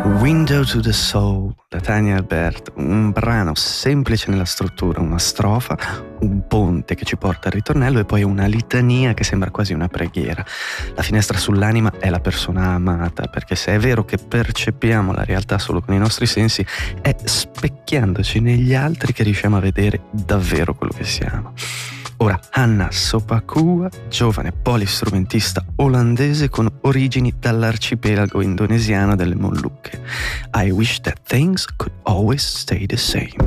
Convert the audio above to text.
Window to the Soul da Tania Albert, un brano semplice nella struttura, una strofa, un ponte che ci porta al ritornello e poi una litania che sembra quasi una preghiera. La finestra sull'anima è la persona amata, perché se è vero che percepiamo la realtà solo con i nostri sensi, è specchiandoci negli altri che riusciamo a vedere davvero quello che siamo. Ora, Hanna Sopakua, giovane polistrumentista olandese con origini dall'arcipelago indonesiano delle Molucche. I wish that things could always stay the same.